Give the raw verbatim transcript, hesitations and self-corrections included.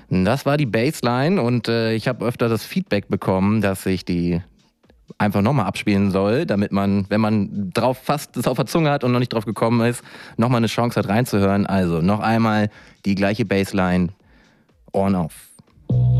Das war die Bassline und äh, ich habe öfter das Feedback bekommen, dass ich die einfach nochmal abspielen soll, damit man, wenn man drauf fast es auf der Zunge hat und noch nicht drauf gekommen ist, nochmal eine Chance hat reinzuhören. Also noch einmal die gleiche Bassline on off.